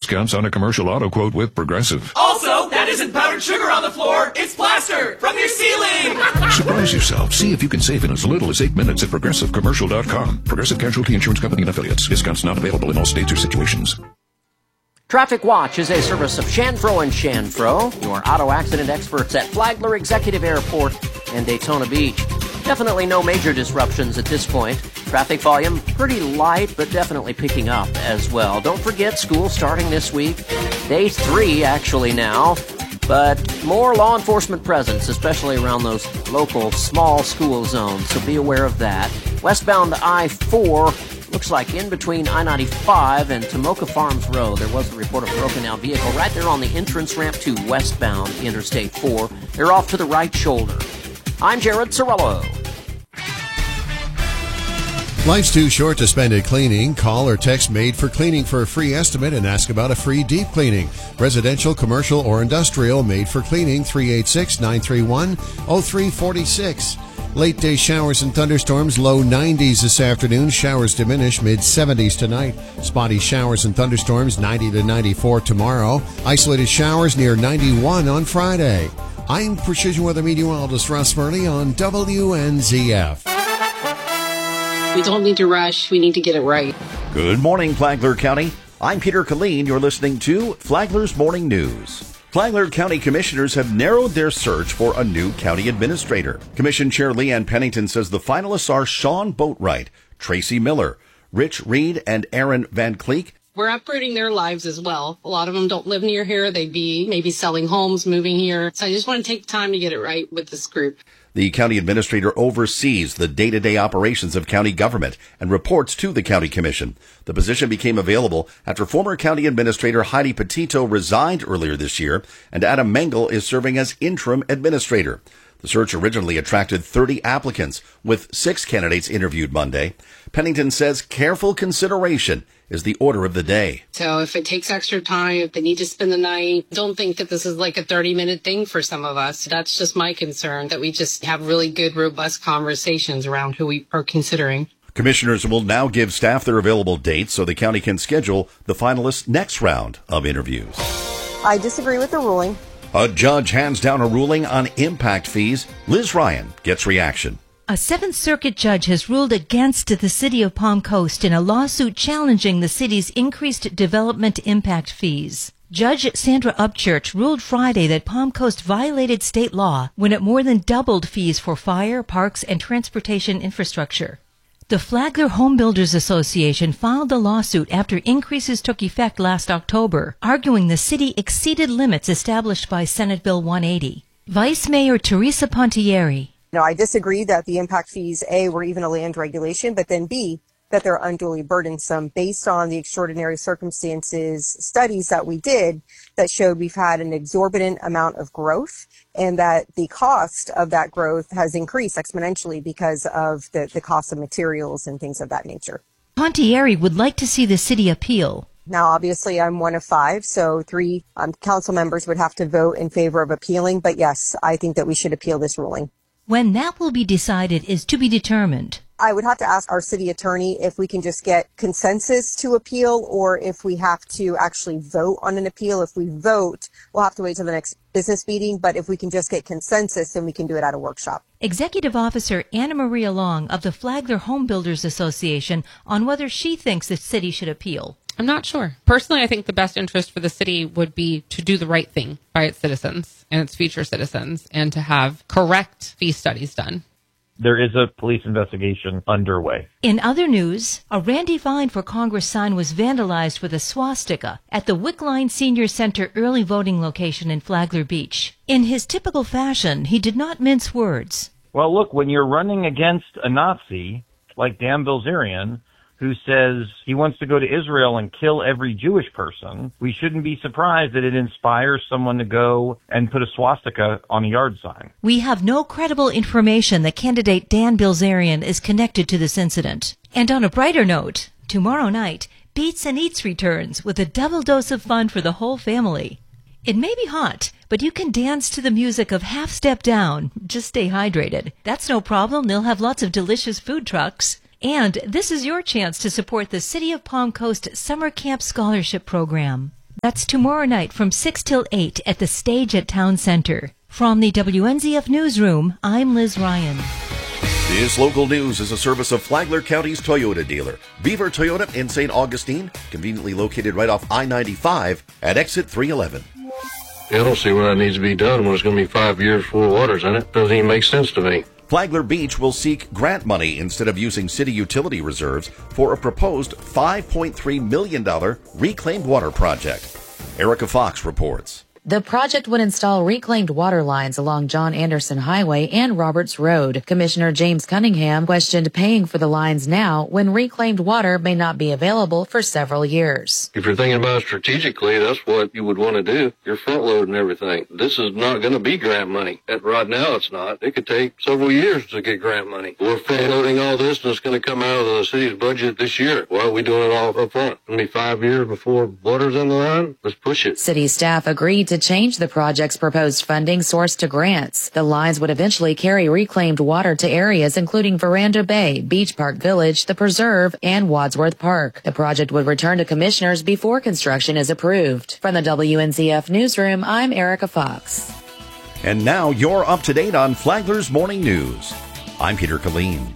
discounts on a commercial auto quote with Progressive. Also, that isn't powdered sugar on the floor. It's plaster from your ceiling. Surprise yourself. See if you can save in as little as 8 minutes at ProgressiveCommercial.com. Progressive Casualty Insurance Company and Affiliates. Discounts not available in all states or situations. Traffic Watch is a service of Shanfro & Shanfro, your auto accident experts at Flagler Executive Airport and Daytona Beach. Definitely no major disruptions at this point. Traffic volume pretty light, but definitely picking up as well. Don't forget, school starting this week. Day 3 actually now, but more law enforcement presence, especially around those local small school zones, so be aware of that. Westbound I-4, looks like in between I-95 and Tomoka Farms Road. There was a report of a broken down vehicle right there on the entrance ramp to westbound Interstate 4. They're off to the right shoulder. I'm Jared Sorello. Life's too short to spend it cleaning. Call or text Made for Cleaning for a free estimate and ask about a free deep cleaning. Residential, commercial, or industrial, Made for Cleaning, 386-931-0346. Late day showers and thunderstorms, low 90s this afternoon. Showers diminish, mid 70s tonight. Spotty showers and thunderstorms, 90 to 94 tomorrow. Isolated showers near 91 on Friday. I'm Precision Weather Meteorologist Russ Murley on WNZF. We don't need to rush. We need to get it right. Good morning, Flagler County. I'm Peter Killeen. You're listening to Flagler's Morning News. Flagler County Commissioners have narrowed their search for a new county administrator. Commission Chair Leanne Pennington says the finalists are Sean Boatwright, Tracy Miller, Rich Reed, and Aaron Van Cleek. We're uprooting their lives as well. A lot of them don't live near here. They'd be maybe selling homes, moving here. So I just want to take time to get it right with this group. The county administrator oversees the day-to-day operations of county government and reports to the county commission. The position became available after former county administrator Heidi Petito resigned earlier this year, and Adam Mengel is serving as interim administrator. The search originally attracted 30 applicants, with 6 candidates interviewed Monday. Pennington says careful consideration is the order of the day. So if it takes extra time, if they need to spend the night, don't think that this is like a 30-minute thing for some of us. That's just my concern, that we just have really good, robust conversations around who we are considering. Commissioners will now give staff their available dates so the county can schedule the finalists' next round of interviews. I disagree with the ruling. A judge hands down a ruling on impact fees. Liz Ryan gets reaction. A Seventh Circuit judge has ruled against the city of Palm Coast in a lawsuit challenging the city's increased development impact fees. Judge Sandra Upchurch ruled Friday that Palm Coast violated state law when it more than doubled fees for fire, parks, and transportation infrastructure. The Flagler Home Builders Association filed the lawsuit after increases took effect last October, arguing the city exceeded limits established by Senate Bill 180. Vice Mayor Teresa Pontieri. No, I disagree that the impact fees, A, were even a land regulation, but then B, that they're unduly burdensome based on the extraordinary circumstances studies that we did that showed we've had an exorbitant amount of growth and that the cost of that growth has increased exponentially because of the cost of materials and things of that nature. Pontieri would like to see the city appeal. Now, obviously, I'm one of 5, so 3 council members would have to vote in favor of appealing. But yes, I think that we should appeal this ruling. When that will be decided is to be determined. I would have to ask our city attorney if we can just get consensus to appeal or if we have to actually vote on an appeal. If we vote, we'll have to wait till the next business meeting. But if we can just get consensus, then we can do it at a workshop. Executive Officer Anna Maria Long of the Flagler Home Builders Association on whether she thinks the city should appeal. I'm not sure. Personally, I think the best interest for the city would be to do the right thing by its citizens and its future citizens and to have correct fee studies done. There is a police investigation underway. In other news, a Randy Vine for Congress sign was vandalized with a swastika at the Wickline Senior Center early voting location in Flagler Beach. In his typical fashion, he did not mince words. Well, look, when you're running against a Nazi like Dan Bilzerian, who says he wants to go to Israel and kill every Jewish person, we shouldn't be surprised that it inspires someone to go and put a swastika on a yard sign. We have no credible information that candidate Dan Bilzerian is connected to this incident. And on a brighter note, tomorrow night, Beats and Eats returns with a double dose of fun for the whole family. It may be hot, but you can dance to the music of Half Step Down. Just stay hydrated. That's no problem. They'll have lots of delicious food trucks. And this is your chance to support the City of Palm Coast Summer Camp Scholarship Program. That's tomorrow night from 6 till 8 at the Stage at Town Center. From the WNZF Newsroom, I'm Liz Ryan. This local news is a service of Flagler County's Toyota dealer, Beaver Toyota in St. Augustine, conveniently located right off I-95 at exit 311. I don't see why it needs to be done when it's going to be 5 years full of waters in it. Doesn't even make sense to me. Flagler Beach will seek grant money instead of using city utility reserves for a proposed $5.3 million reclaimed water project. Erica Fox reports. The project would install reclaimed water lines along John Anderson Highway and Roberts Road. Commissioner James Cunningham questioned paying for the lines now when reclaimed water may not be available for several years. If you're thinking about it strategically, that's what you would want to do. You're front loading everything. This is not going to be grant money. Right now it's not. It could take several years to get grant money. We're front loading all this and it's going to come out of the city's budget this year. Why are we doing it all up front? It's going to be 5 years before water's in the line? Let's push it. City staff agreed to change the project's proposed funding source to grants. The lines would eventually carry reclaimed water to areas including Veranda Bay, Beach Park Village, the Preserve, and Wadsworth Park. The project would return to commissioners before construction is approved. From the WNZF Newsroom, I'm Erica Fox. And now you're up to date on Flagler's Morning News. I'm Peter Killeen.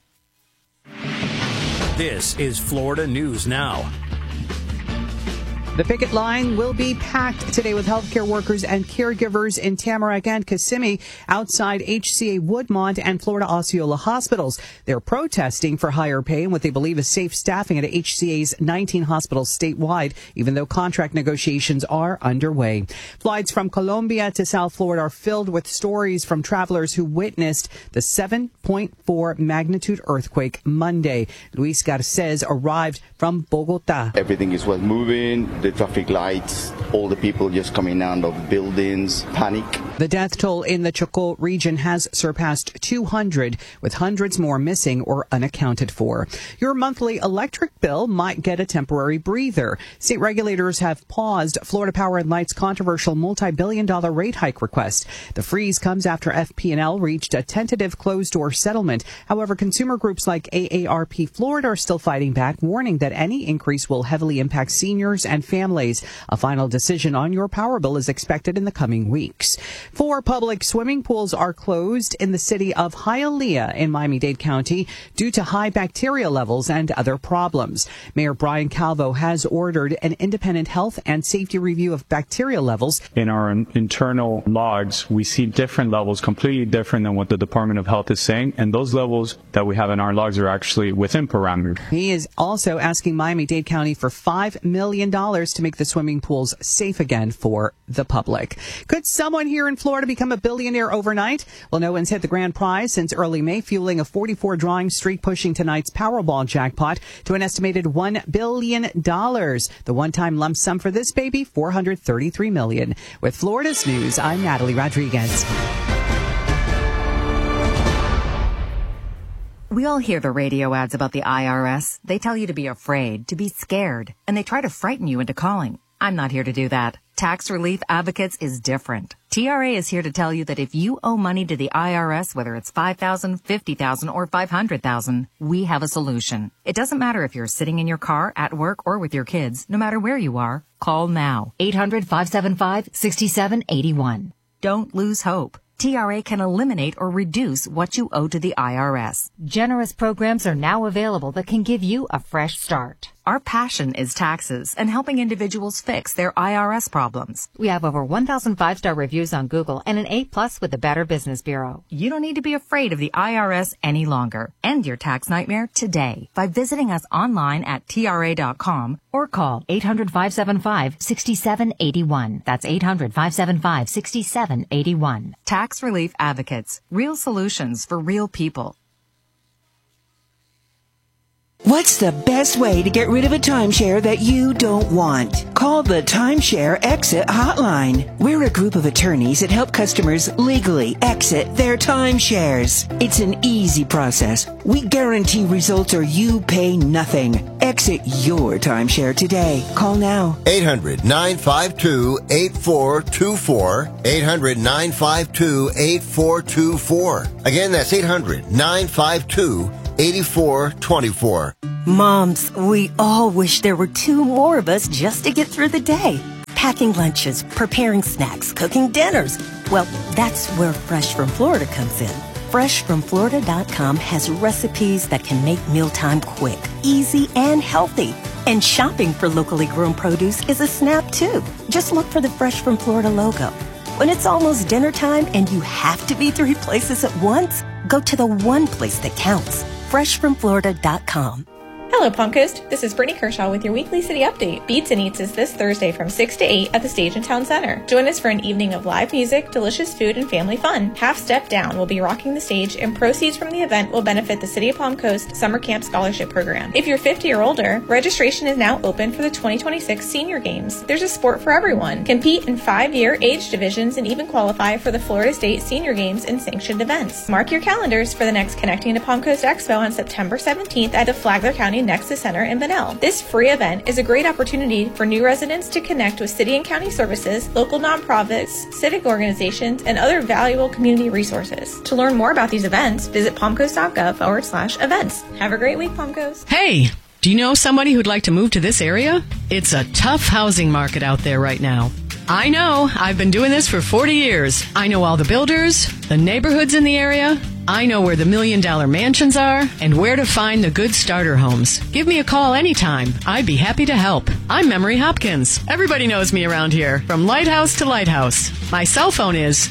This is Florida News Now. The picket line will be packed today with healthcare workers and caregivers in Tamarack and Kissimmee outside HCA Woodmont and Florida Osceola hospitals. They're protesting for higher pay and what they believe is safe staffing at HCA's 19 hospitals statewide, even though contract negotiations are underway. Flights from Colombia to South Florida are filled with stories from travelers who witnessed the 7.4 magnitude earthquake Monday. Luis Garces arrived from Bogota. Everything is well moving. The traffic lights, all the people just coming out of buildings, panic. The death toll in the Chocó region has surpassed 200, with hundreds more missing or unaccounted for. Your monthly electric bill might get a temporary breather. State regulators have paused Florida Power and Light's controversial multi-billion-dollar rate hike request. The freeze comes after FP&L reached a tentative closed-door settlement. However, consumer groups like AARP Florida are still fighting back, warning that any increase will heavily impact seniors and families. A final decision on your power bill is expected in the coming weeks. 4 public swimming pools are closed in the city of Hialeah in Miami-Dade County due to high bacteria levels and other problems. Mayor Brian Calvo has ordered an independent health and safety review of bacteria levels. In our internal logs, we see different levels, completely different than what the Department of Health is saying, and those levels that we have in our logs are actually within parameters. He is also asking Miami-Dade County for $5 million to make the swimming pools safe again for the public. Could someone here in Florida become a billionaire overnight? Well, no one's hit the grand prize since early May, fueling a 44 drawing streak, pushing tonight's Powerball jackpot to an estimated $1 billion. The one-time lump sum for this baby, $433 million. With Florida's News, I'm Natalie Rodriguez. We all hear the radio ads about the IRS. They tell you to be afraid, to be scared, and they try to frighten you into calling. I'm not here to do that. Tax Relief Advocates is different. TRA is here to tell you that if you owe money to the IRS, whether it's $5,000, $50,000, or $500,000, we have a solution. It doesn't matter if you're sitting in your car, at work, or with your kids. No matter where you are, call now. 800-575-6781. Don't lose hope. TRA can eliminate or reduce what you owe to the IRS. Generous programs are now available that can give you a fresh start. Our passion is taxes and helping individuals fix their IRS problems. We have over 1,000 5-star reviews on Google and an A+ with the Better Business Bureau. You don't need to be afraid of the IRS any longer. End your tax nightmare today by visiting us online at TRA.com or call 800-575-6781. That's 800-575-6781. Tax Relief Advocates. Real solutions for real people. What's the best way to get rid of a timeshare that you don't want? Call the Timeshare Exit Hotline. We're a group of attorneys that help customers legally exit their timeshares. It's an easy process. We guarantee results or you pay nothing. Exit your timeshare today. Call now. 800-952-8424. 800-952-8424. Again, that's 800-952-8424. Moms, we all wish there were 2 more of us just to get through the day. packing lunches, preparing snacks, cooking dinners. Well, that's where Fresh from Florida comes in. FreshFromFlorida.com has recipes that can make mealtime quick, easy, and healthy. And shopping for locally grown produce is a snap, too. Just look for the Fresh from Florida logo. When it's almost dinner time and you have to be 3 places at once, go to the one place that counts. FreshFromFlorida.com. Hello, Palm Coast. This is Brittany Kershaw with your weekly city update. Beats and Eats is this Thursday from 6 to 8 at the Stage and Town Center. Join us for an evening of live music, delicious food, and family fun. Half Step Down will be rocking the stage, and proceeds from the event will benefit the City of Palm Coast Summer Camp Scholarship Program. If you're 50 or older, registration is now open for the 2026 Senior Games. There's a sport for everyone. Compete in 5-year age divisions and even qualify for the Florida State Senior Games and sanctioned events. Mark your calendars for the next Connecting to Palm Coast Expo on September 17th at the Flagler County Nexus Center in Bunnell. This free event is a great opportunity for new residents to connect with city and county services, local nonprofits, civic organizations, and other valuable community resources. To learn more about these events, visit palmcoast.gov/events. Have a great week, Palm Coast. Hey, do you know somebody who'd like to move to this area? It's a tough housing market out there right now. I know. I've been doing this for 40 years. I know all the builders, the neighborhoods in the area. I know where the $1 million mansions are and where to find the good starter homes. Give me a call anytime. I'd be happy to help. I'm Memory Hopkins. Everybody knows me around here, from lighthouse to lighthouse. My cell phone is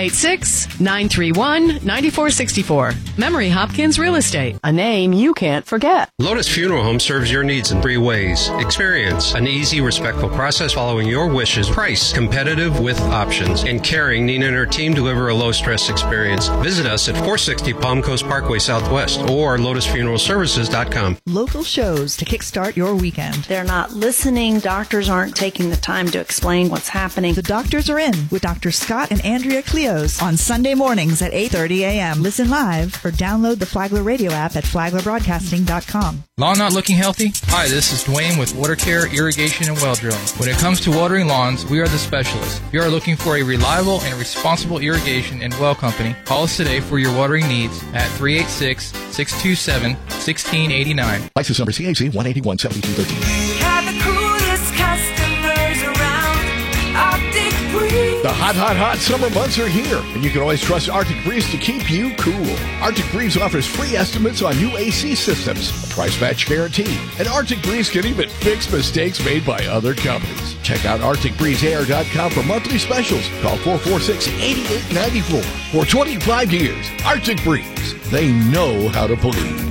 386-931-9464. Memory Hopkins Real Estate, a name you can't forget. Lotus Funeral Home serves your needs in 3 ways. Experience, an easy, respectful process following your wishes. Price, competitive with options. And caring, Nina and her team deliver a low-stress experience. Visit us at 460 Palm Coast Parkway Southwest or lotusfuneralservices.com. Local shows to kickstart your weekend. They're not listening. Doctors aren't taking the time to explain what's happening. The doctors are in with Dr. Scott and Andrea Cleos on Sunday mornings at 8:30 a.m. Listen live or download the Flagler radio app at flaglerbroadcasting.com. Lawn not looking healthy? Hi, this is Dwayne with Water Care, Irrigation, and Well Drilling. When it comes to watering lawns, we are the specialists. If you are looking for a reliable and responsible irrigation and well company, call us today for your watering needs at 386-627-1689. License number CAC 1817213. Have the coolest customers around. Arctic Breeze. The hot summer months are here, and you can always trust Arctic Breeze to keep you cool. Arctic Breeze offers free estimates on new AC systems, a price match guarantee, and Arctic Breeze can even fix mistakes made by other companies. Check out ArcticBreezeAir.com for monthly specials. Call 446-8894. For 25 years, Arctic Breeze. They know how to please.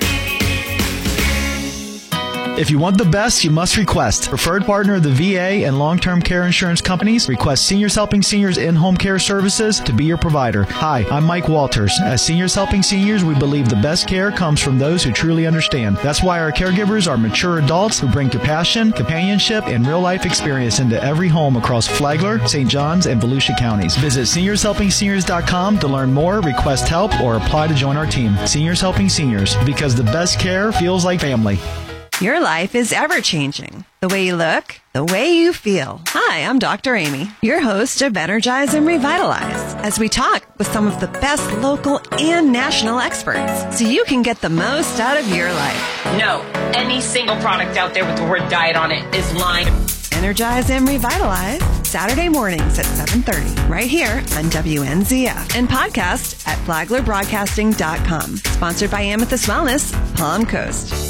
If you want the best, you must request. Preferred partner of the VA and long-term care insurance companies, request Seniors Helping Seniors in-home care services to be your provider. Hi, I'm Mike Walters. As Seniors Helping Seniors, we believe the best care comes from those who truly understand. That's why our caregivers are mature adults who bring compassion, companionship, and real-life experience into every home across Flagler, St. Johns, and Volusia counties. Visit SeniorsHelpingSeniors.com to learn more, request help, or apply to join our team. Seniors Helping Seniors, because the best care feels like family. Your life is ever-changing. The way you look, the way you feel. Hi, I'm Dr. Amy, your host of Energize and Revitalize, as we talk with some of the best local and national experts, so you can get the most out of your life. No, any single product out there with the word diet on it is lying. Energize and Revitalize, Saturday mornings at 7:30, right here on WNZF, and podcast at flaglerbroadcasting.com. Sponsored by Amethyst Wellness, Palm Coast.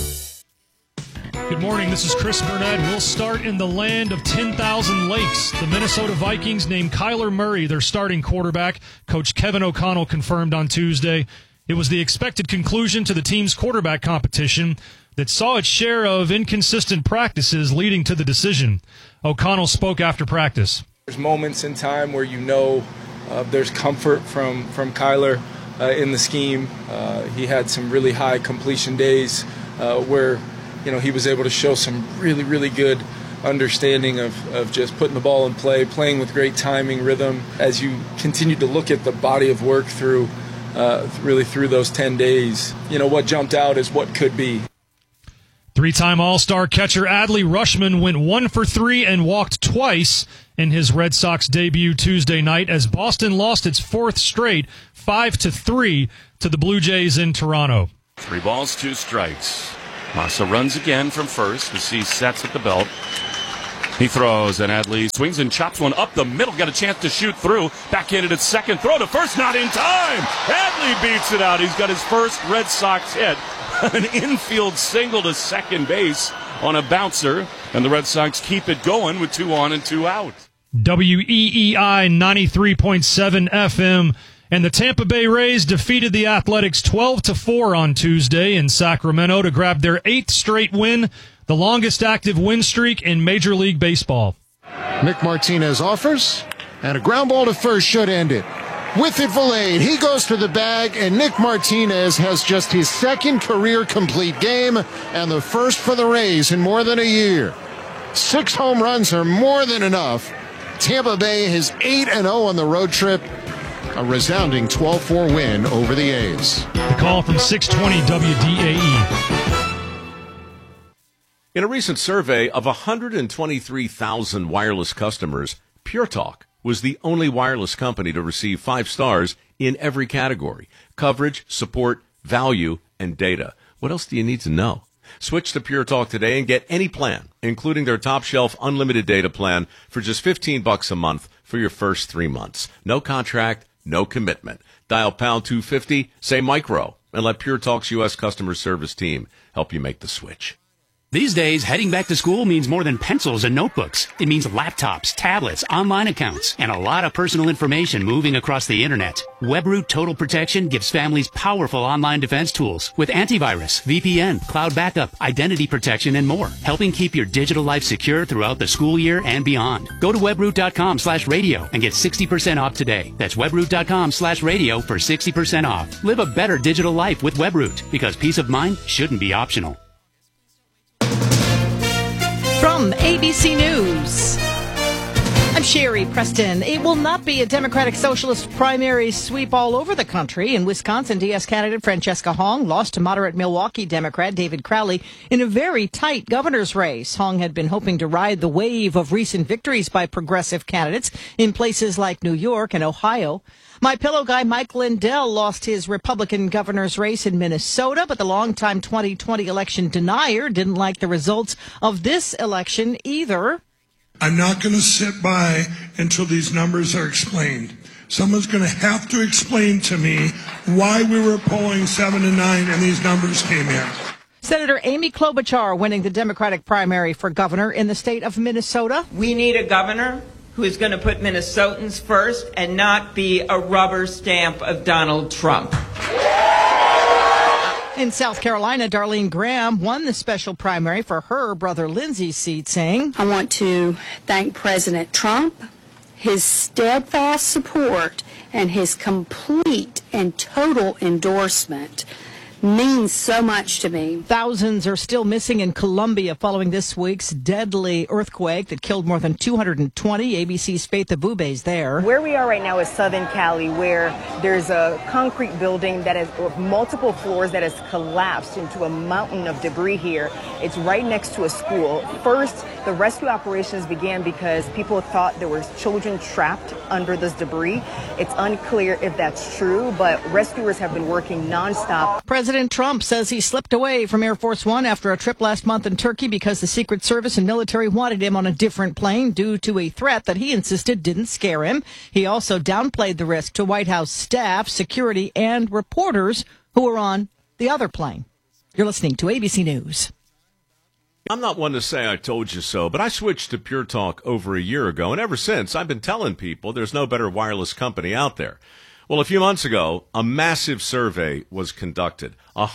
Good morning, this is Chris Burnett. We'll start in the land of 10,000 lakes. The Minnesota Vikings named Kyler Murray their starting quarterback. Coach Kevin O'Connell confirmed on Tuesday. It was the expected conclusion to the team's quarterback competition that saw its share of inconsistent practices leading to the decision. O'Connell spoke after practice. There's moments in time where you know there's comfort from Kyler in the scheme. He had some really high completion days where he was able to show some really, really good understanding of just putting the ball in play, playing with great timing, rhythm. As you continue to look at the body of work through those 10 days, what jumped out is what could be. Three-time All-Star catcher Adley Rutschman went 1 for 3 and walked twice in his Red Sox debut Tuesday night as Boston lost its 4th straight 5-3 to the Blue Jays in Toronto. 3 balls, 2 strikes. Massa runs again from first as he sets at the belt. He throws, and Adley swings and chops one up the middle. Got a chance to shoot through. Backhanded at second. Throw to first, not in time. Adley beats it out. He's got his first Red Sox hit. An infield single to second base on a bouncer. And the Red Sox keep it going with 2 on and 2 out. WEEI 93.7 FM. And the Tampa Bay Rays defeated the Athletics 12-4 on Tuesday in Sacramento to grab their 8th straight win, the longest active win streak in Major League Baseball. Nick Martinez offers, and a ground ball to first should end it. With it, Valade. He goes to the bag, and Nick Martinez has just his 2nd career complete game and the first for the Rays in more than a year. 6 home runs are more than enough. Tampa Bay is 8-0 on the road trip. A resounding 12-4 win over the A's. The call from 620 WDAE. In a recent survey of 123,000 wireless customers, Pure Talk was the only wireless company to receive 5 stars in every category: coverage, support, value, and data. What else do you need to know? Switch to Pure Talk today and get any plan, including their top shelf unlimited data plan, for just $15 a month for your first 3 months. No contract, no commitment. Dial pound 250, say micro, and let Pure Talk's U.S. customer service team help you make the switch. These days, heading back to school means more than pencils and notebooks. It means laptops, tablets, online accounts, and a lot of personal information moving across the internet. WebRoot Total Protection gives families powerful online defense tools with antivirus, VPN, cloud backup, identity protection, and more, helping keep your digital life secure throughout the school year and beyond. Go to webroot.com/radio and get 60% off today. That's webroot.com/radio for 60% off. Live a better digital life with WebRoot, because peace of mind shouldn't be optional. From ABC News, I'm Sherry Preston. It will not be a Democratic Socialist primary sweep all over the country. In Wisconsin, DS candidate Francesca Hong lost to moderate Milwaukee Democrat David Crowley in a very tight governor's race. Hong had been hoping to ride the wave of recent victories by progressive candidates in places like New York and Ohio. My Pillow guy Mike Lindell lost his Republican governor's race in Minnesota, but the longtime 2020 election denier didn't like the results of this election either. I'm not going to sit by until these numbers are explained. Someone's going to have to explain to me why we were polling 7-9 and these numbers came in. Senator Amy Klobuchar winning the Democratic primary for governor in the state of Minnesota. We need a governor who is going to put Minnesotans first and not be a rubber stamp of Donald Trump. In South Carolina, Darlene Graham won the special primary for her brother Lindsay's seat, saying, I want to thank President Trump, his steadfast support, and his complete and total endorsement means so much to me. Thousands are still missing in Colombia following this week's deadly earthquake that killed more than 220. ABC's Faith Abubey's there. Where we are right now is Southern Cali, where there's a concrete building that has multiple floors that has collapsed into a mountain of debris here. It's right next to a school. First, the rescue operations began because people thought there were children trapped under this debris. It's unclear if that's true, but rescuers have been working nonstop. President Trump says he slipped away from Air Force One after a trip last month in Turkey because the Secret Service and military wanted him on a different plane due to a threat that he insisted didn't scare him. He also downplayed the risk to White House staff, security, and reporters who were on the other plane. You're listening to ABC News. I'm not one to say I told you so, but I switched to Pure Talk over a year ago, and ever since I've been telling people there's no better wireless company out there. Well, a few months ago, a massive survey was conducted.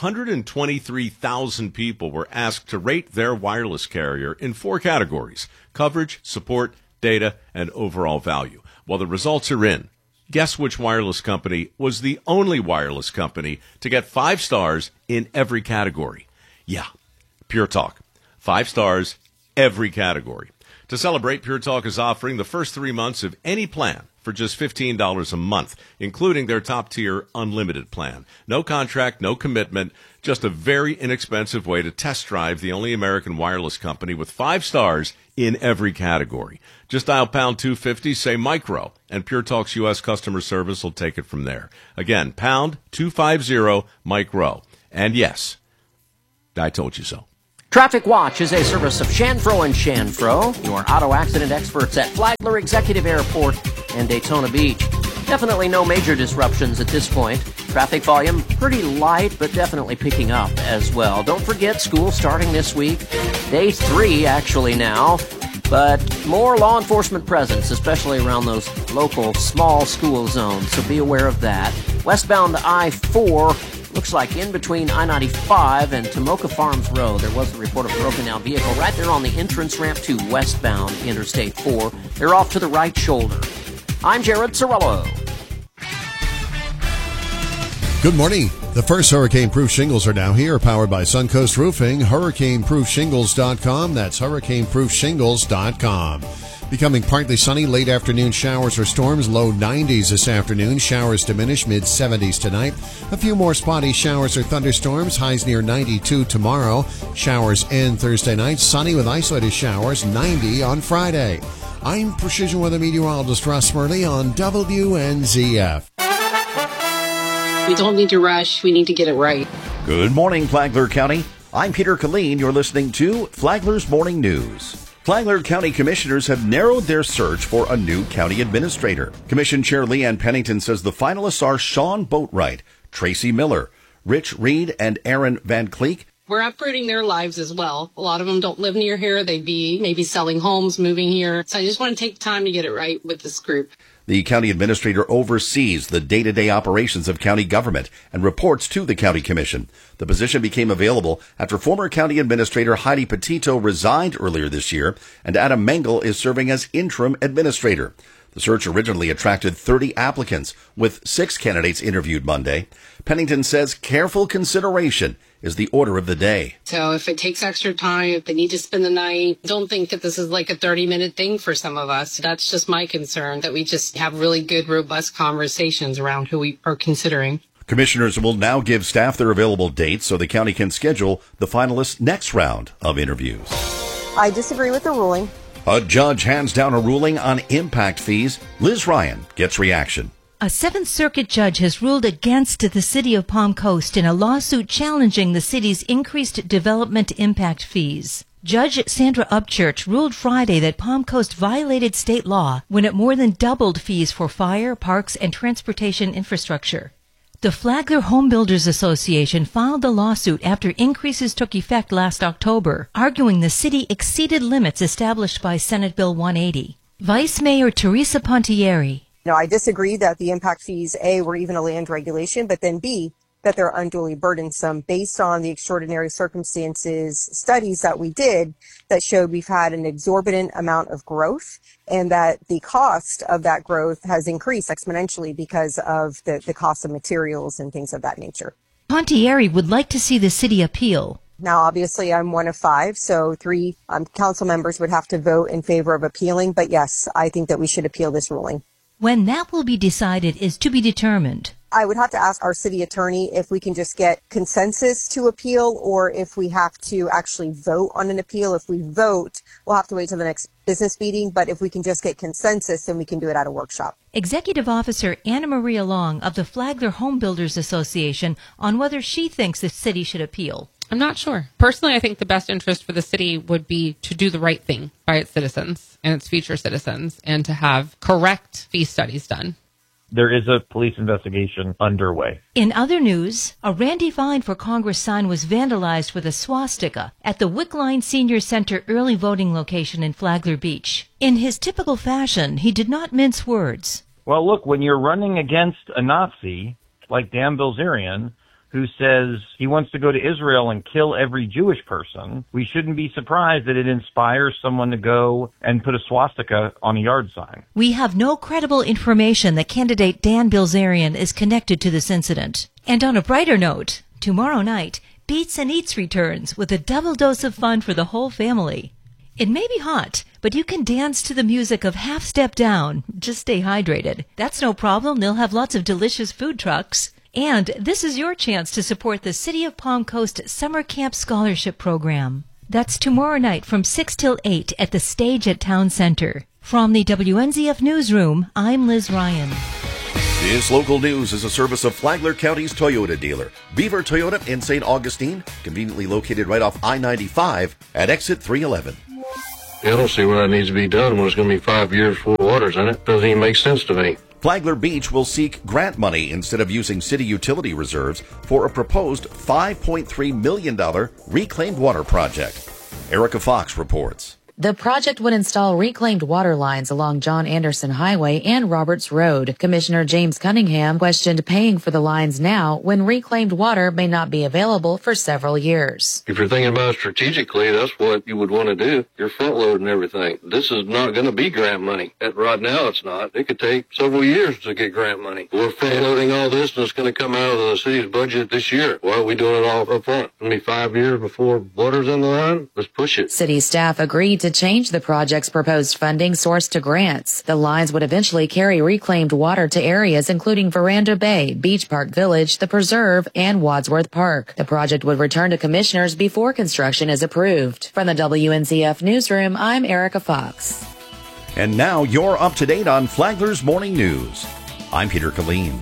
123,000 people were asked to rate their wireless carrier in 4 categories: coverage, support, data, and overall value. Well, the results are in. Guess which wireless company was the only wireless company to get 5 stars in every category? Yeah, Pure Talk. 5 stars, every category. To celebrate, Pure Talk is offering the first 3 months of any plan for just $15 a month, including their top-tier unlimited plan. No contract, no commitment, just a very inexpensive way to test drive the only American wireless company with 5 stars in every category. Just dial pound 250, say micro, and Pure Talk's U.S. customer service will take it from there. Again, pound 250 micro. And yes, I told you so. Traffic Watch is a service of Shanfro & Shanfro, your auto accident experts at Flagler Executive Airport and Daytona Beach. Definitely no major disruptions at this point. Traffic volume pretty light, but definitely picking up as well. Don't forget, school starting this week. Day 3 actually now, but more law enforcement presence, especially around those local small school zones, so be aware of that. Westbound I-4, looks like in between I-95 and Tomoka Farms Road, there was a report of a broken down vehicle right there on the entrance ramp to westbound Interstate 4. They're off to the right shoulder. I'm Jared Sorello. Good morning. The first hurricane-proof shingles are now here, powered by Suncoast Roofing. HurricaneProofShingles.com. That's HurricaneProofShingles.com. Becoming partly sunny, late afternoon showers or storms, low 90s this afternoon. Showers diminish, mid-70s tonight. A few more spotty showers or thunderstorms, highs near 92 tomorrow. Showers end Thursday night, sunny with isolated showers, 90 on Friday. I'm Precision Weather Meteorologist Russ Murley on WNZF. We don't need to rush. We need to get it right. Good morning, Flagler County. I'm Peter Killeen. You're listening to Flagler's Morning News. Flagler County Commissioners have narrowed their search for a new county administrator. Commission Chair Leanne Pennington says the finalists are Sean Boatwright, Tracy Miller, Rich Reed, and Aaron Van Cleek. We're uprooting their lives as well. A lot of them don't live near here. They'd be maybe selling homes, moving here. So I just want to take time to get it right with this group. The county administrator oversees the day-to-day operations of county government and reports to the county commission. The position became available after former county administrator Heidi Petito resigned earlier this year, and Adam Mengel is serving as interim administrator. The search originally attracted 30 applicants, with 6 candidates interviewed Monday. Pennington says careful consideration is the order of the day. So if it takes extra time, if they need to spend the night, don't think that this is like a 30-minute thing for some of us. That's just my concern, that we just have really good, robust conversations around who we are considering. Commissioners will now give staff their available dates so the county can schedule the finalists' next round of interviews. I disagree with the ruling. A judge hands down a ruling on impact fees. Liz Ryan gets reaction. A Seventh Circuit judge has ruled against the city of Palm Coast in a lawsuit challenging the city's increased development impact fees. Judge Sandra Upchurch ruled Friday that Palm Coast violated state law when it more than doubled fees for fire, parks, and transportation infrastructure. The Flagler Home Builders Association filed the lawsuit after increases took effect last October, arguing the city exceeded limits established by Senate Bill 180. Vice Mayor Teresa Pontieri. I disagree that the impact fees, A, were even a land regulation, but then B, that they're unduly burdensome based on the extraordinary circumstances studies that we did that showed we've had an exorbitant amount of growth and that the cost of that growth has increased exponentially because of the cost of materials and things of that nature. Pontieri would like to see the city appeal. Now, obviously, I'm one of 5, so 3 council members would have to vote in favor of appealing. But yes, I think that we should appeal this ruling. When that will be decided is to be determined. I would have to ask our city attorney if we can just get consensus to appeal or if we have to actually vote on an appeal. If we vote, we'll have to wait till the next business meeting. But if we can just get consensus, then we can do it at a workshop. Executive Officer Anna Maria Long of the Flagler Home Builders Association on whether she thinks the city should appeal. I'm not sure. Personally, I think the best interest for the city would be to do the right thing by its citizens and its future citizens and to have correct fee studies done. There is a police investigation underway. In other news, a Randy Vine for Congress sign was vandalized with a swastika at the Wickline Senior Center early voting location in Flagler Beach. In his typical fashion, he did not mince words. Well, look, when you're running against a Nazi like Dan Bilzerian, who says he wants to go to Israel and kill every Jewish person, we shouldn't be surprised that it inspires someone to go and put a swastika on a yard sign. We have no credible information that candidate Dan Bilzerian is connected to this incident. And on a brighter note, tomorrow night, Beats and Eats returns with a double dose of fun for the whole family. It may be hot, but you can dance to the music of Half Step Down. Just stay hydrated. That's no problem. They'll have lots of delicious food trucks. And this is your chance to support the City of Palm Coast Summer Camp Scholarship Program. That's tomorrow night from 6 till 8 at the Stage at Town Center. From the WNZF Newsroom, I'm Liz Ryan. This local news is a service of Flagler County's Toyota dealer, Beaver Toyota in St. Augustine, conveniently located right off I-95 at exit 311. I don't see why it needs to be done when it's going to be 5 years full of waters in it. Doesn't even make sense to me. Flagler Beach will seek grant money instead of using city utility reserves for a proposed $5.3 million reclaimed water project. Erica Fox reports. The project would install reclaimed water lines along John Anderson Highway and Roberts Road. Commissioner James Cunningham questioned paying for the lines now when reclaimed water may not be available for several years. If you're thinking about it strategically, that's what you would want to do. You're front loading everything. This is not going to be grant money. Right now it's not. It could take several years to get grant money. We're front loading all this and it's going to come out of the city's budget this year. Why are we doing it all up front? It's going to be 5 years before water's in the line? Let's push it. City staff agreed to change the project's proposed funding source to grants. The lines would eventually carry reclaimed water to areas including Veranda Bay, Beach Park Village, the Preserve, and Wadsworth Park. The project would return to commissioners before construction is approved. From the WNCF Newsroom, I'm Erica Fox. And now you're up to date on Flagler's Morning News. I'm Peter Killeen.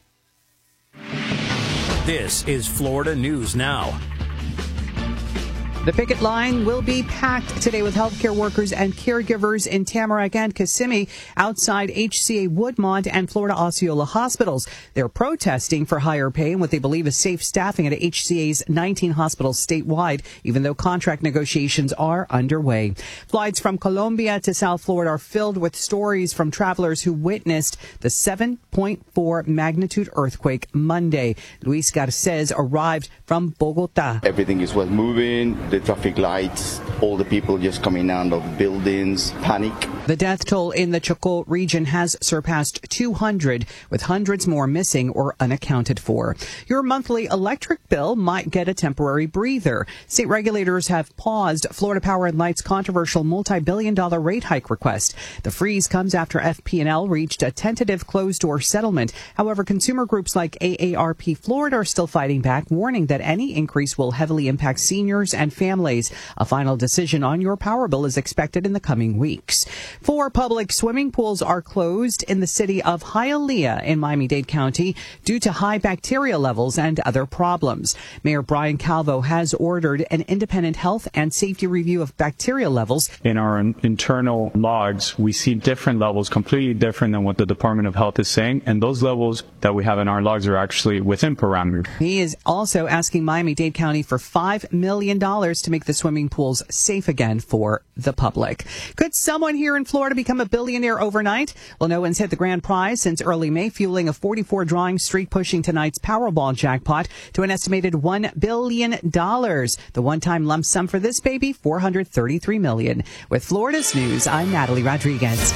This is Florida News Now. The picket line will be packed today with healthcare workers and caregivers in Tamarack and Kissimmee outside HCA Woodmont and Florida Osceola hospitals. They're protesting for higher pay and what they believe is safe staffing at HCA's 19 hospitals statewide, even though contract negotiations are underway. Flights from Colombia to South Florida are filled with stories from travelers who witnessed the 7.4 magnitude earthquake Monday. Luis Garces arrived from Bogota. Everything was moving. The traffic lights, all the people just coming out of buildings, panic. The death toll in the Chocó region has surpassed 200, with hundreds more missing or unaccounted for. Your monthly electric bill might get a temporary breather. State regulators have paused Florida Power and Light's controversial multi-billion-dollar rate hike request. The freeze comes after FP&L reached a tentative closed-door settlement. However, consumer groups like AARP Florida are still fighting back, warning that any increase will heavily impact seniors and families. A final decision on your power bill is expected in the coming weeks. 4 public swimming pools are closed in the city of Hialeah in Miami-Dade County due to high bacteria levels and other problems. Mayor Brian Calvo has ordered an independent health and safety review of bacteria levels. In our internal logs, we see different levels, completely different than what the Department of Health is saying, and those levels that we have in our logs are actually within parameters. He is also asking Miami-Dade County for $5 million to make the swimming pools safe again for the public. Could someone here in Florida become a billionaire overnight? Well, no one's hit the grand prize since early May, fueling a 44 drawing streak, pushing tonight's Powerball jackpot to an estimated $1 billion. The one-time lump sum for this baby, $433 million. With Florida's News, I'm Natalie Rodriguez.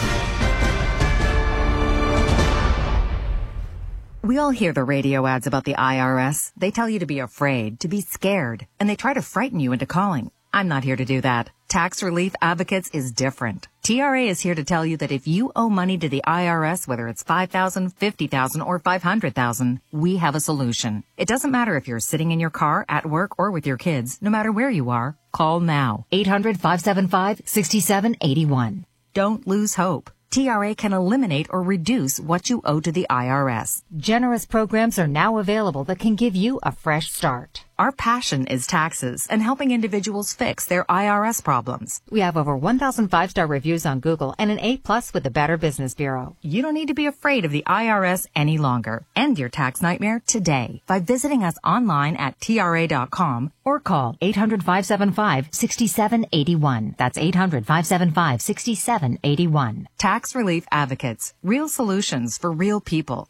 We all hear the radio ads about the IRS. They tell you to be afraid, to be scared, and they try to frighten you into calling. I'm not here to do that. Tax Relief Advocates is different. TRA is here to tell you that if you owe money to the IRS, whether it's $5,000, $50,000, or $500,000, we have a solution. It doesn't matter if you're sitting in your car, at work, or with your kids. No matter where you are, call now. 800-575-6781. Don't lose hope. TRA can eliminate or reduce what you owe to the IRS. Generous programs are now available that can give you a fresh start. Our passion is taxes and helping individuals fix their IRS problems. We have over 1,000 5-star reviews on Google and an A+ with the Better Business Bureau. You don't need to be afraid of the IRS any longer. End your tax nightmare today by visiting us online at TRA.com or call 800-575-6781. That's 800-575-6781. Tax Relief Advocates. Real solutions for real people.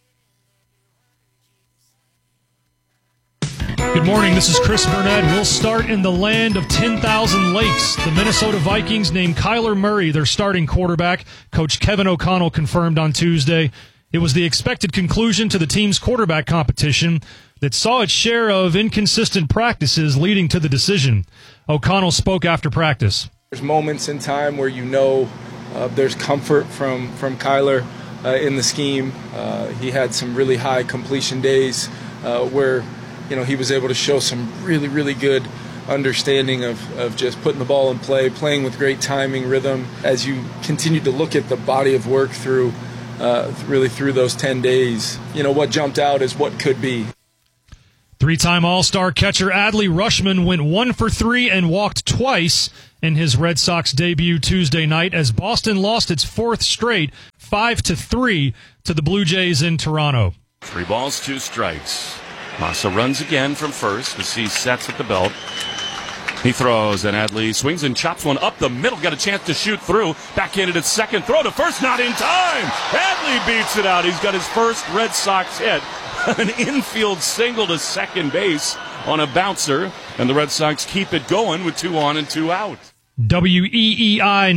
Good morning, this is Chris Burnett. We'll start in the land of 10,000 lakes. The Minnesota Vikings named Kyler Murray their starting quarterback. Coach Kevin O'Connell confirmed on Tuesday. It was the expected conclusion to the team's quarterback competition that saw its share of inconsistent practices leading to the decision. O'Connell spoke after practice. There's moments in time where there's comfort from Kyler in the scheme. He had some really high completion days where he was able to show some really, really good understanding of just putting the ball in play, playing with great timing, rhythm. As you continue to look at the body of work through really through those 10 days. What jumped out is what could be. Three-time All-Star catcher Adley Rutschman went 1 for 3 and walked twice in his Red Sox debut Tuesday night as Boston lost its fourth straight 5-3 to the Blue Jays in Toronto. 3 balls, 2 strikes. Massa runs again from first as he sets at the belt. He throws, and Adley swings and chops one up the middle. Got a chance to shoot through. Backhanded at second. Throw to first. Not in time. Adley beats it out. He's got his first Red Sox hit. An infield single to second base on a bouncer. And the Red Sox keep it going with 2 on and 2 out. WEEI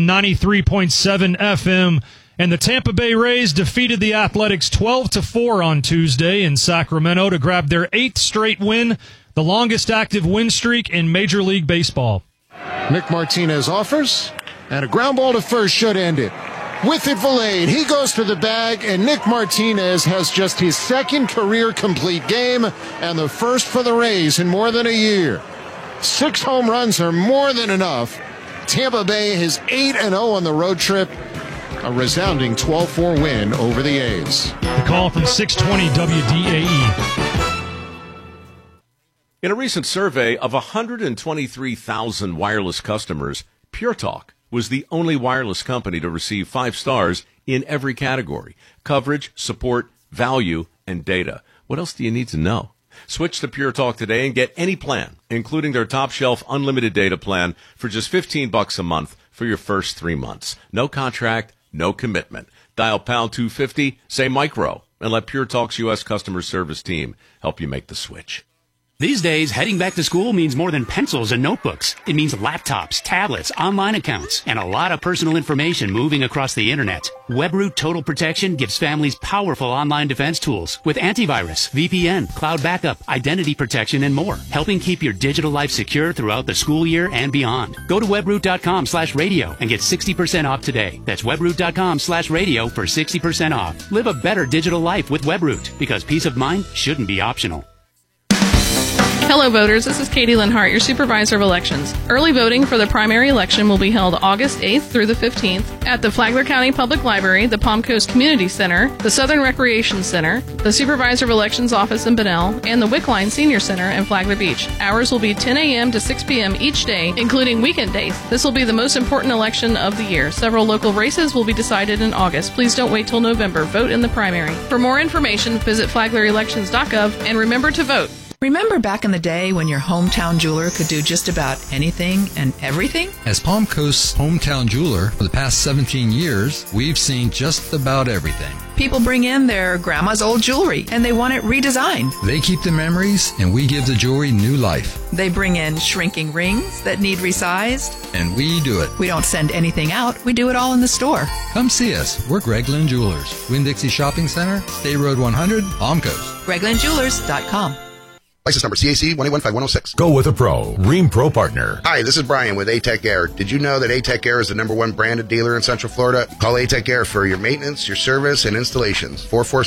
93.7 FM. And the Tampa Bay Rays defeated the Athletics 12-4 on Tuesday in Sacramento to grab their 8th straight win, the longest active win streak in Major League Baseball. Nick Martinez offers, and a ground ball to first should end it. With it, Valade. He goes to the bag, and Nick Martinez has just his 2nd career complete game and the first for the Rays in more than a year. 6 home runs are more than enough. Tampa Bay is 8-0 on the road trip. A resounding 12-4 win over the A's. The call from 620 WDAE. In a recent survey of 123,000 wireless customers, Pure Talk was the only wireless company to receive 5 stars in every category: coverage, support, value, and data. What else do you need to know? Switch to Pure Talk today and get any plan, including their top shelf unlimited data plan, for just $15 a month for your first 3 months. No contract, no commitment. Dial pound 250, say micro, and let Pure Talk's U.S. customer service team help you make the switch. These days, heading back to school means more than pencils and notebooks. It means laptops, tablets, online accounts, and a lot of personal information moving across the internet. WebRoot Total Protection gives families powerful online defense tools with antivirus, VPN, cloud backup, identity protection, and more, helping keep your digital life secure throughout the school year and beyond. Go to webroot.com/radio and get 60% off today. That's webroot.com/radio for 60% off. Live a better digital life with WebRoot, because peace of mind shouldn't be optional. Hello voters, this is Katie Linhart, your supervisor of elections. Early voting for the primary election will be held August 8th through the 15th at the Flagler County Public Library, the Palm Coast Community Center, the Southern Recreation Center, the Supervisor of Elections Office in Bunnell, and the Wickline Senior Center in Flagler Beach. Hours will be 10 a.m. to 6 p.m. each day, including weekend days. This will be the most important election of the year. Several local races will be decided in August. Please don't wait till November. Vote in the primary. For more information, visit flaglerelections.gov and remember to vote. Remember back in the day when your hometown jeweler could do just about anything and everything? As Palm Coast's hometown jeweler for the past 17 years, we've seen just about everything. People bring in their grandma's old jewelry and they want it redesigned. They keep the memories and we give the jewelry new life. They bring in shrinking rings that need resized. And we do it. We don't send anything out. We do it all in the store. Come see us. We're Greg Lynn Jewelers. Winn-Dixie Shopping Center, State Road 100, Palm Coast. GregLynnJewelers.com. License number CAC 1815106. Go with a pro. Rheem Pro Partner. Hi, this is Brian with A-Tech Air. Did you know that A-Tech Air is the #1 branded dealer in Central Florida? Call A-Tech Air for your maintenance, your service, and installations.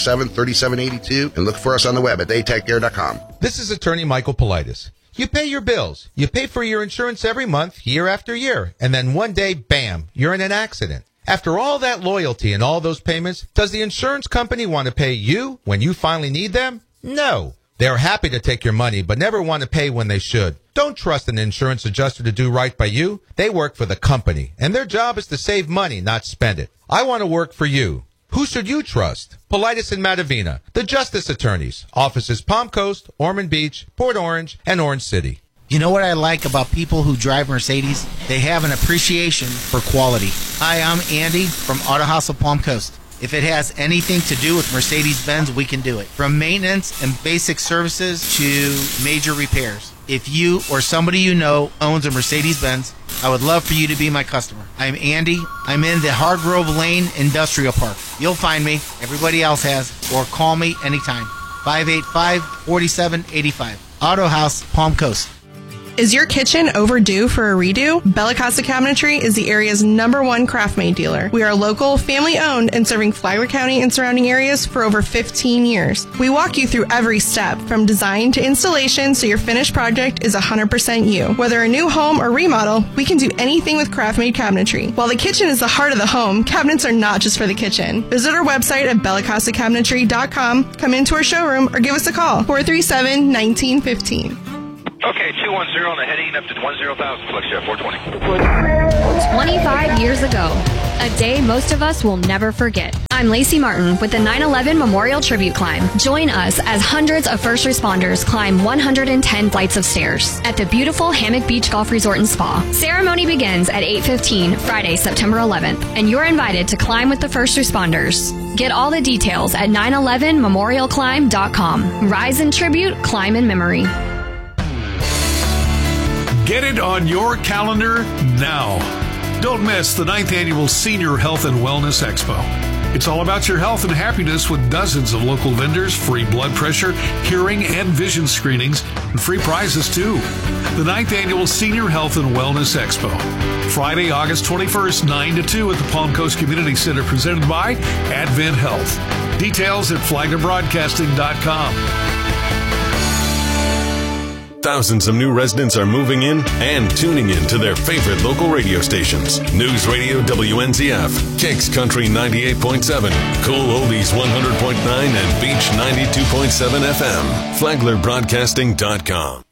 447-3782. And look for us on the web at atechair.com. This is attorney Michael Politis. You pay your bills. You pay for your insurance every month, year after year. And then one day, bam, you're in an accident. After all that loyalty and all those payments, does the insurance company want to pay you when you finally need them? No. They're happy to take your money, but never want to pay when they should. Don't trust an insurance adjuster to do right by you. They work for the company, and their job is to save money, not spend it. I want to work for you. Who should you trust? Politis and Matavina, the Justice Attorneys. Offices Palm Coast, Ormond Beach, Port Orange, and Orange City. You know what I like about people who drive Mercedes? They have an appreciation for quality. Hi, I'm Andy from Auto House of Palm Coast. If it has anything to do with Mercedes-Benz, we can do it. From maintenance and basic services to major repairs. If you or somebody you know owns a Mercedes-Benz, I would love for you to be my customer. I'm Andy. I'm in the Hargrove Lane Industrial Park. You'll find me. Everybody else has. Or call me anytime. 585-4785. Auto House, Palm Coast. Is your kitchen overdue for a redo? Bella Casa Cabinetry is the area's #1 craft-made dealer. We are local, family-owned, and serving Flagler County and surrounding areas for over 15 years. We walk you through every step, from design to installation, so your finished project is 100% you. Whether a new home or remodel, we can do anything with craft-made cabinetry. While the kitchen is the heart of the home, cabinets are not just for the kitchen. Visit our website at bellacasacabinetry.com, come into our showroom, or give us a call, 437-1915. Okay, 210 on the heading up to 10,000, flex jet 420. 25 years ago, a day most of us will never forget. I'm Lacey Martin with the 9/11 Memorial Tribute Climb. Join us as hundreds of first responders climb 110 flights of stairs at the beautiful Hammock Beach Golf Resort and Spa. Ceremony begins at 8:15 Friday, September 11th, and you're invited to climb with the first responders. Get all the details at 911memorialclimb.com. Rise in tribute, climb in memory. Get it on your calendar now. Don't miss the 9th Annual Senior Health and Wellness Expo. It's all about your health and happiness with dozens of local vendors, free blood pressure, hearing, and vision screenings, and free prizes too. The 9th Annual Senior Health and Wellness Expo. Friday, August 21st, 9 to 2 at the Palm Coast Community Center, presented by Advent Health. Details at flaglerbroadcasting.com. Thousands of new residents are moving in and tuning in to their favorite local radio stations. News Radio WNZF, Kicks Country 98.7, Cool Oldies 100.9, and Beach 92.7 FM. FlaglerBroadcasting.com.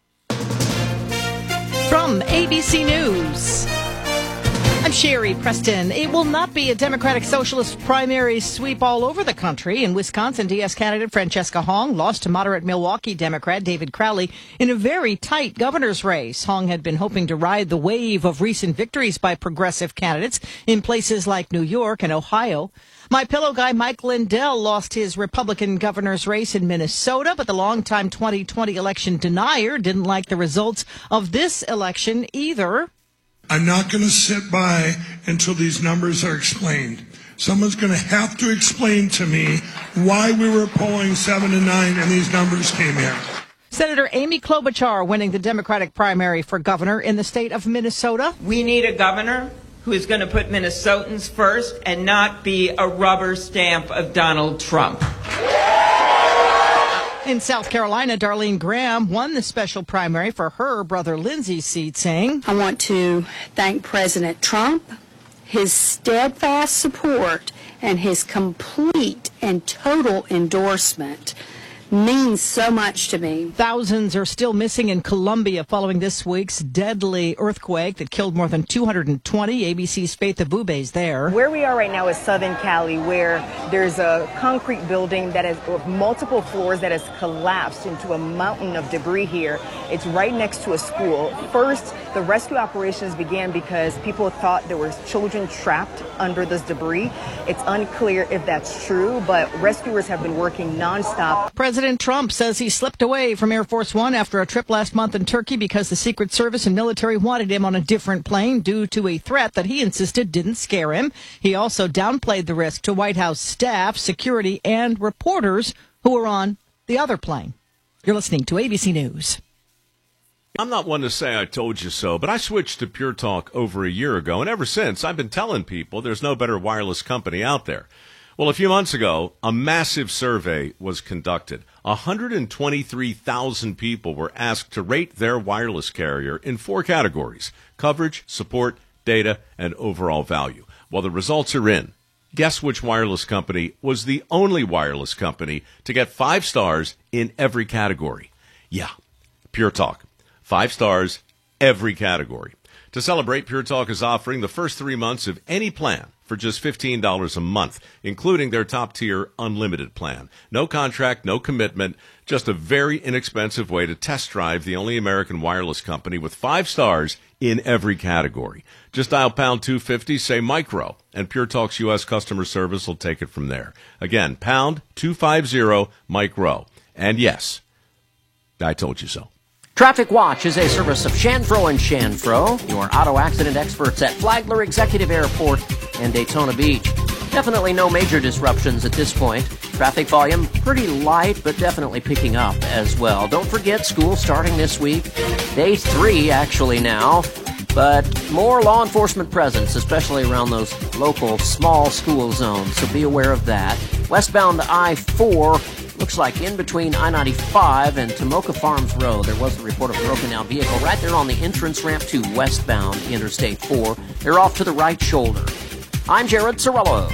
From ABC News, I'm Sherry Preston. It will not be a Democratic Socialist primary sweep all over the country. In Wisconsin, DS candidate Francesca Hong lost to moderate Milwaukee Democrat David Crowley in a very tight governor's race. Hong had been hoping to ride the wave of recent victories by progressive candidates in places like New York and Ohio. My Pillow guy Mike Lindell lost his Republican governor's race in Minnesota, but the longtime 2020 election denier didn't like the results of this election either. I'm not going to sit by until these numbers are explained. Someone's going to have to explain to me why we were polling 7-9 and these numbers came in. Senator Amy Klobuchar winning the Democratic primary for governor in the state of Minnesota. We need a governor who is going to put Minnesotans first and not be a rubber stamp of Donald Trump. In South Carolina, Darlene Graham won the special primary for her brother Lindsay's seat, saying, I want to thank President Trump, his steadfast support, and his complete and total endorsement means so much to me. Thousands are still missing in Colombia following this week's deadly earthquake that killed more than 220. ABC's Faith Abubey's there. Where we are right now is Southern Cali, where there's a concrete building that has multiple floors that has collapsed into a mountain of debris here. It's right next to a school. First, the rescue operations began because people thought there were children trapped under this debris. It's unclear if that's true, but rescuers have been working nonstop. President Trump says he slipped away from Air Force One after a trip last month in Turkey because the Secret Service and military wanted him on a different plane due to a threat that he insisted didn't scare him. He also downplayed the risk to White House staff, security, and reporters who were on the other plane. You're listening to ABC News. I'm not one to say I told you so, but I switched to Pure Talk over a year ago, and ever since I've been telling people there's no better wireless company out there. Well, a few months ago, a massive survey was conducted. 123,000 people were asked to rate their wireless carrier in 4 categories: coverage, support, data, and overall value. Well, the results are in. Guess which wireless company was the only wireless company to get 5 stars in every category? Yeah, Pure Talk. 5 stars, every category. To celebrate, Pure Talk is offering the first 3 months of any plan for just $15 a month, including their top-tier unlimited plan. No contract, no commitment, just a very inexpensive way to test drive the only American wireless company with 5 stars in every category. Just dial pound 250, say micro, and Pure Talk's U.S. customer service will take it from there. Again, pound 250 micro. And yes, I told you so. Traffic Watch is a service of Shanfro & Shanfro, your auto accident experts at Flagler Executive Airport and Daytona Beach. Definitely no major disruptions at this point. Traffic volume pretty light, but definitely picking up as well. Don't forget, school starting this week. Day 3 actually now, but more law enforcement presence, especially around those local small school zones, so be aware of that. Westbound I-4, looks like in between I-95 and Tomoka Farms Road. There was a report of a broken down vehicle right there on the entrance ramp to westbound Interstate 4. They're off to the right shoulder. I'm Jared Sorello.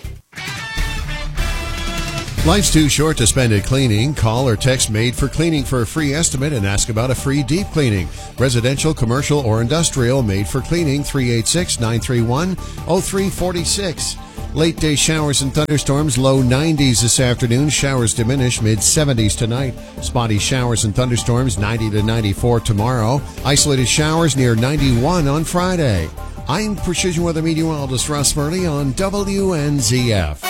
Life's too short to spend it cleaning. Call or text Made for Cleaning for a free estimate and ask about a free deep cleaning. Residential, commercial, or industrial, Made for Cleaning, 386-931-0346. Late day showers and thunderstorms, low 90s this afternoon. Showers diminish, mid 70s tonight. Spotty showers and thunderstorms, 90 to 94 tomorrow. Isolated showers near 91 on Friday. I'm Precision Weather Meteorologist Russ Murley on WNZF.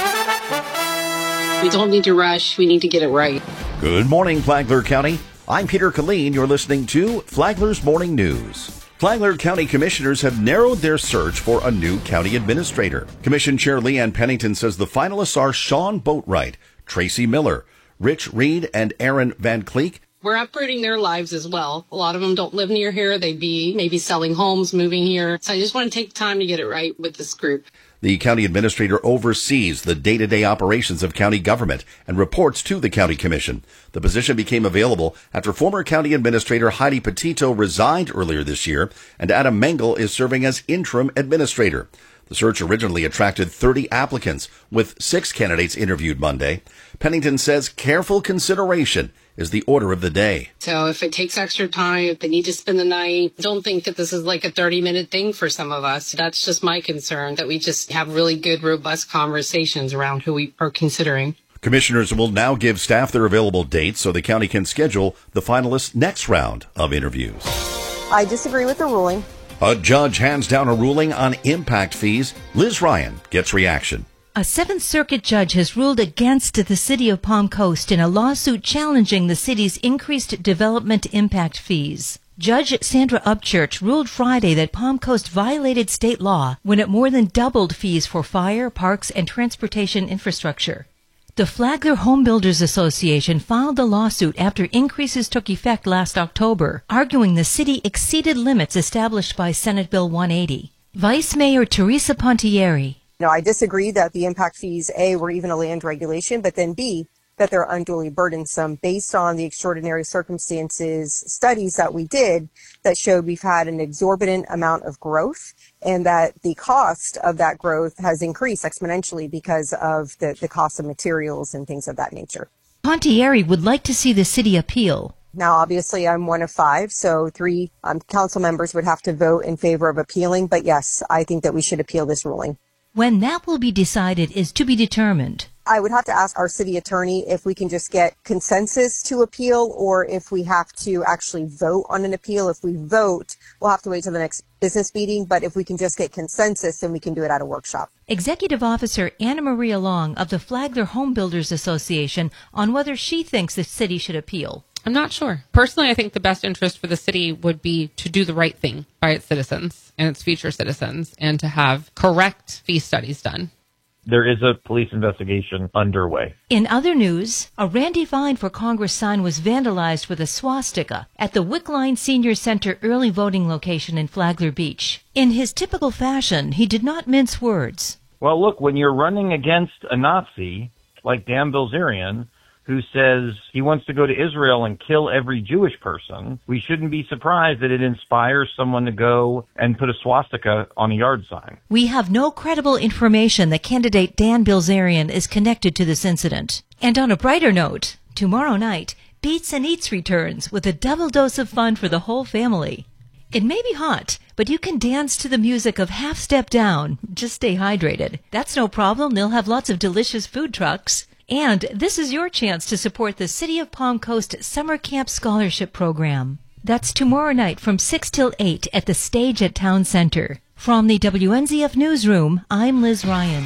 We don't need to rush. We need to get it right. Good morning, Flagler County. I'm Peter Killeen. You're listening to Flagler's Morning News. Flagler County Commissioners have narrowed their search for a new county administrator. Commission Chair Leanne Pennington says the finalists are Sean Boatwright, Tracy Miller, Rich Reed, and Aaron Van Cleek. We're uprooting their lives as well. A lot of them don't live near here. They'd be maybe selling homes, moving here. So I just want to take time to get it right with this group. The county administrator oversees the day-to-day operations of county government and reports to the county commission. The position became available after former county administrator Heidi Petito resigned earlier this year, and Adam Mengel is serving as interim administrator. The search originally attracted 30 applicants, with 6 candidates interviewed Monday. Pennington says careful consideration is the order of the day. So if it takes extra time, if they need to spend the night, don't think that this is like a 30-minute thing for some of us. That's just my concern, that we just have really good, robust conversations around who we are considering. Commissioners will now give staff their available dates so the county can schedule the finalists' next round of interviews. I disagree with the ruling. A judge hands down a ruling on impact fees. Liz Ryan gets reaction. A Seventh Circuit judge has ruled against the city of Palm Coast in a lawsuit challenging the city's increased development impact fees. Judge Sandra Upchurch ruled Friday that Palm Coast violated state law when it more than doubled fees for fire, parks, and transportation infrastructure. The Flagler Home Builders Association filed the lawsuit after increases took effect last October, arguing the city exceeded limits established by Senate Bill 180. Vice Mayor Teresa Pontieri. No, I disagree that the impact fees, A, were even a land regulation, but then B, that they're unduly burdensome based on the extraordinary circumstances studies that we did that showed we've had an exorbitant amount of growth and that the cost of that growth has increased exponentially because of the cost of materials and things of that nature. Pontieri would like to see the city appeal. Now, obviously, I'm one of 5, so 3 council members would have to vote in favor of appealing. But yes, I think that we should appeal this ruling. When that will be decided is to be determined. I would have to ask our city attorney if we can just get consensus to appeal or if we have to actually vote on an appeal. If we vote, we'll have to wait till the next business meeting. But if we can just get consensus, then we can do it at a workshop. Executive Officer Anna Maria Long of the Flagler Home Builders Association on whether she thinks the city should appeal. I'm not sure. Personally, I think the best interest for the city would be to do the right thing by its citizens and its future citizens and to have correct fee studies done. There is a police investigation underway. In other news, a Randy Vine for Congress sign was vandalized with a swastika at the Wickline Senior Center early voting location in Flagler Beach. In his typical fashion, he did not mince words. Well, look, when you're running against a Nazi like Dan Bilzerian, who says he wants to go to Israel and kill every Jewish person, we shouldn't be surprised that it inspires someone to go and put a swastika on a yard sign. We have no credible information that candidate Dan Bilzerian is connected to this incident. And on a brighter note, tomorrow night, Beats and Eats returns with a double dose of fun for the whole family. It may be hot, but you can dance to the music of Half Step Down. Just stay hydrated. That's no problem. They'll have lots of delicious food trucks. And this is your chance to support the City of Palm Coast Summer Camp Scholarship Program. That's tomorrow night from 6 till 8 at the Stage at Town Center. From the WNZF Newsroom, I'm Liz Ryan.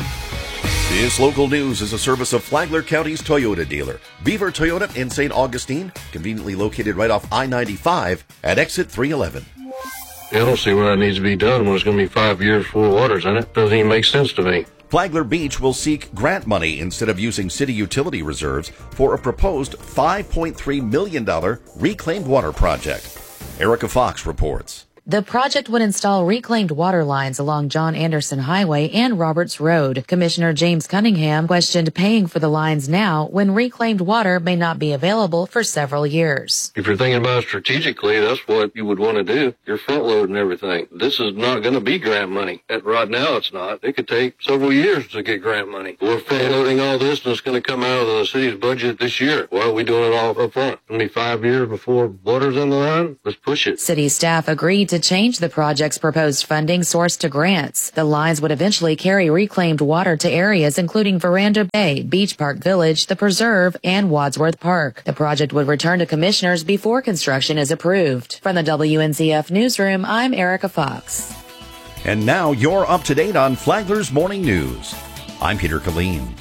This local news is a service of Flagler County's Toyota dealer, Beaver Toyota in St. Augustine, conveniently located right off I-95 at exit 311. I don't see why it needs to be done when it's going to be 5 years full of waters in it. Doesn't even make sense to me. Flagler Beach will seek grant money instead of using city utility reserves for a proposed $5.3 million reclaimed water project. Erica Fox reports. The project would install reclaimed water lines along John Anderson Highway and Roberts Road. Commissioner James Cunningham questioned paying for the lines now when reclaimed water may not be available for several years. If you're thinking about it strategically, that's what you would want to do. You're front loading everything. This is not going to be grant money. Right now it's not. It could take several years to get grant money. We're front loading all this and it's going to come out of the city's budget this year. Why are we doing it all up front? It's going to be 5 years before water's on the line. Let's push it. City staff agreed to change the project's proposed funding source to grants. The lines would eventually carry reclaimed water to areas including Veranda Bay, Beach Park Village, the Preserve, and Wadsworth Park. The project would return to commissioners before construction is approved. From the WNCF Newsroom, I'm Erica Fox. And now you're up to date on Flagler's Morning News. I'm Peter Killeen.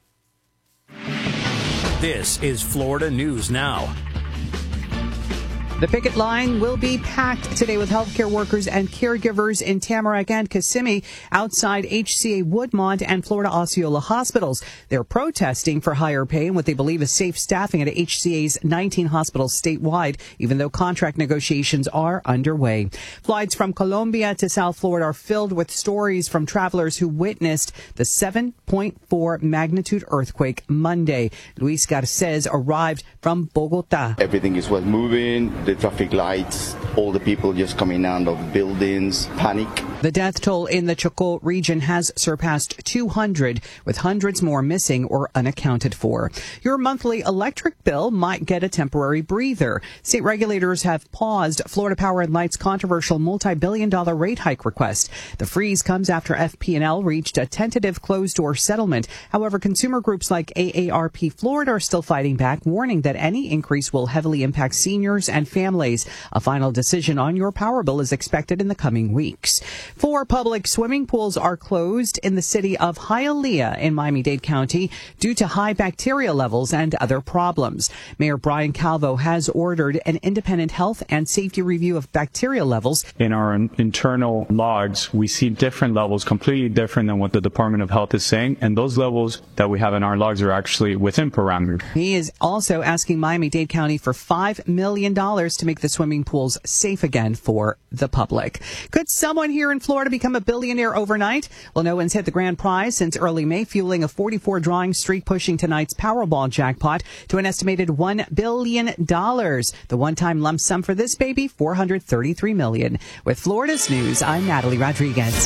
This is Florida News Now. The picket line will be packed today with healthcare workers and caregivers in Tamarack and Kissimmee outside HCA Woodmont and Florida Osceola hospitals. They're protesting for higher pay and what they believe is safe staffing at HCA's 19 hospitals statewide, even though contract negotiations are underway. Flights from Colombia to South Florida are filled with stories from travelers who witnessed the 7.4 magnitude earthquake Monday. Luis Garces arrived from Bogota. Everything was moving. The traffic lights, all the people just coming out of buildings, panic. The death toll in the Chocó region has surpassed 200, with hundreds more missing or unaccounted for. Your monthly electric bill might get a temporary breather. State regulators have paused Florida Power and Light's controversial multi-billion-dollar rate hike request. The freeze comes after FP&L reached a tentative closed-door settlement. However, consumer groups like AARP Florida are still fighting back, warning that any increase will heavily impact seniors and families. A final decision on your power bill is expected in the coming weeks. 4 public swimming pools are closed in the city of Hialeah in Miami-Dade County due to high bacteria levels and other problems. Mayor Brian Calvo has ordered an independent health and safety review of bacteria levels. In our internal logs, we see different levels, completely different than what the Department of Health is saying, and those levels that we have in our logs are actually within parameters. He is also asking Miami-Dade County for $5 million to make the swimming pools safe again for the public. Could someone here in Florida become a billionaire overnight? Well, no one's hit the grand prize since early May, fueling a 44 drawing streak, pushing tonight's Powerball jackpot to an estimated $1 billion. The one-time lump sum for this baby, $433 million. With Florida's News, I'm Natalie Rodriguez.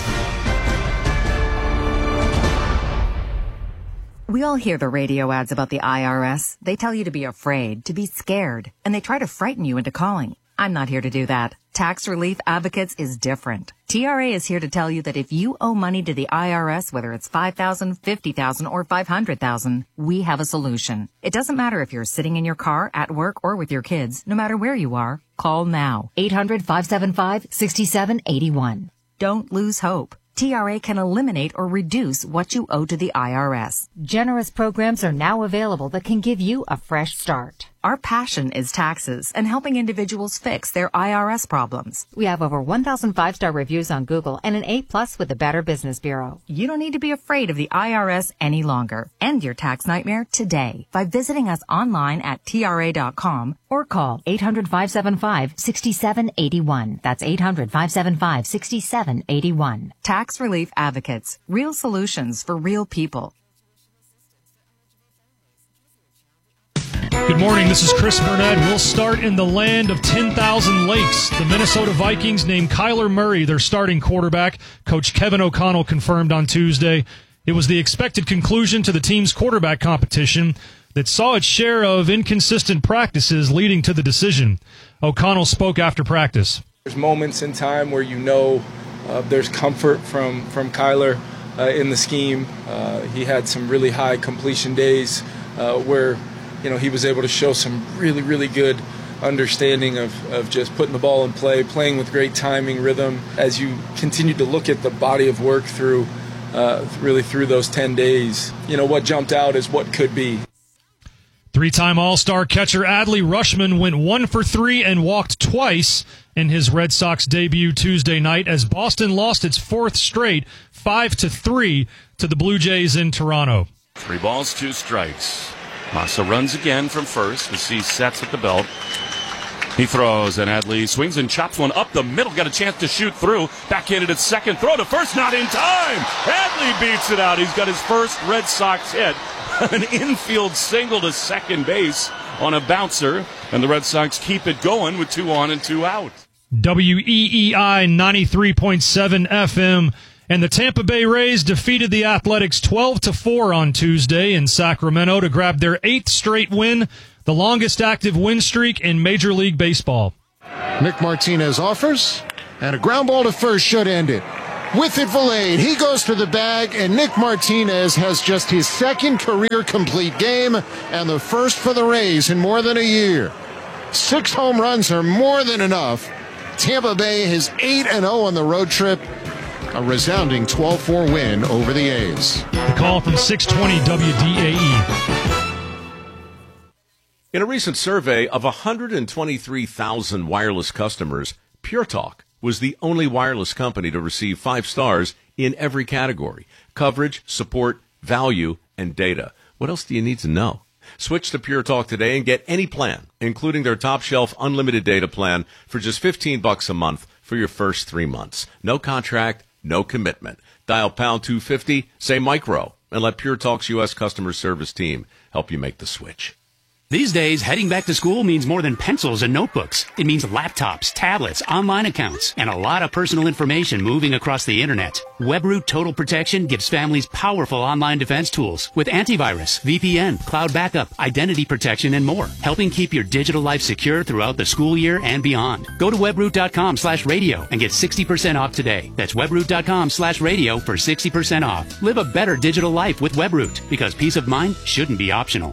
We all hear the radio ads about the IRS. They tell you to be afraid, to be scared, and they try to frighten you into calling. I'm not here to do that. Tax Relief Advocates is different. TRA is here to tell you that if you owe money to the IRS, whether it's $5,000, $50,000, or $500,000, we have a solution. It doesn't matter if you're sitting in your car, at work, or with your kids. No matter where you are, call now. 800-575-6781. Don't lose hope. TRA can eliminate or reduce what you owe to the IRS. Generous programs are now available that can give you a fresh start. Our passion is taxes and helping individuals fix their IRS problems. We have over 1,000 5-star reviews on Google and an A+ with the Better Business Bureau. You don't need to be afraid of the IRS any longer. End your tax nightmare today by visiting us online at TRA.com or call 800-575-6781. That's 800-575-6781. Tax Relief Advocates. Real solutions for real people. Good morning, this is Chris Burnett. We'll start in the land of 10,000 lakes. The Minnesota Vikings named Kyler Murray their starting quarterback. Coach Kevin O'Connell confirmed on Tuesday. It was the expected conclusion to the team's quarterback competition that saw its share of inconsistent practices leading to the decision. O'Connell spoke after practice. There's moments in time where you know there's comfort from Kyler in the scheme. He had some really high completion days where he was able to show some really, really good understanding of just putting the ball in play, playing with great timing, rhythm. As you continue to look at the body of work through those 10 days, what jumped out is what could be. 3-time All-Star catcher Adley Rutschman went 1 for 3 and walked twice in his Red Sox debut Tuesday night as Boston lost its fourth straight 5-3 to the Blue Jays in Toronto. 3 balls, 2 strikes. Massa runs again from first as he sets at the belt. He throws, and Adley swings and chops one up the middle. Got a chance to shoot through. Backhanded at second. Throw to first, not in time. Adley beats it out. He's got his first Red Sox hit. An infield single to second base on a bouncer. And the Red Sox keep it going with 2 on and 2 out. WEEI 93.7 FM. And the Tampa Bay Rays defeated the Athletics 12-4 on Tuesday in Sacramento to grab their 8th straight win, the longest active win streak in Major League Baseball. Nick Martinez offers, and a ground ball to first should end it. With it, Valade. He goes to the bag, and Nick Martinez has just his 2nd career complete game and the first for the Rays in more than a year. 6 home runs are more than enough. Tampa Bay is 8-0 on the road trip. A resounding 12-4 win over the A's. The call from 620 WDAE. In a recent survey of 123,000 wireless customers, Pure Talk was the only wireless company to receive 5 stars in every category: coverage, support, value, and data. What else do you need to know? Switch to Pure Talk today and get any plan, including their top shelf unlimited data plan, for just $15 a month for your first 3 months. No contract, no commitment. Dial pound 250, say micro, and let Pure Talk's U.S. customer service team help you make the switch. These days, heading back to school means more than pencils and notebooks. It means laptops, tablets, online accounts, and a lot of personal information moving across the internet. WebRoot Total Protection gives families powerful online defense tools with antivirus, VPN, cloud backup, identity protection, and more, helping keep your digital life secure throughout the school year and beyond. Go to webroot.com/radio and get 60% off today. That's webroot.com/radio for 60% off. Live a better digital life with WebRoot, because peace of mind shouldn't be optional.